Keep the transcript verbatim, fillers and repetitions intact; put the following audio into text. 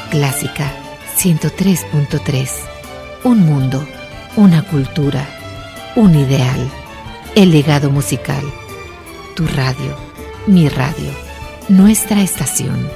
Clásica ciento tres punto tres. Un mundo, una cultura, un ideal. El legado musical. Tu radio, mi radio, nuestra estación.